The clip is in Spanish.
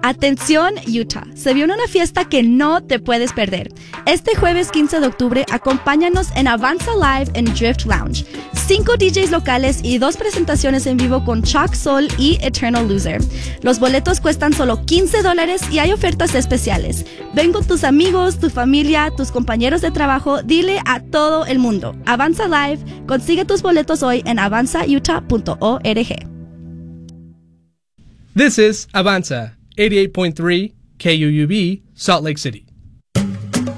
Atención, Utah. Se viene una fiesta que no te puedes perder. Este jueves 15 de octubre, acompáñanos en Avanza Live en Drift Lounge. 5 DJs locales y 2 presentaciones en vivo con Chalk Soul y Eternal Loser. Los boletos cuestan solo $15 y hay ofertas especiales. Ven con tus amigos, tu familia, tus compañeros de trabajo. Dile a todo el mundo. Avanza Live. Consigue tus boletos hoy en avanzautah.org. This is Avanza, 88.3 KUUB, Salt Lake City.